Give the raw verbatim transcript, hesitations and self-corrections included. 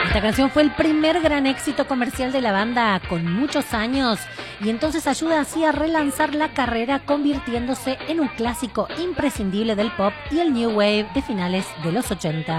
Esta canción fue el primer gran éxito comercial de la banda con muchos años y entonces ayuda así a relanzar la carrera convirtiéndose en un clásico imprescindible del pop y el new wave de finales de los ochenta.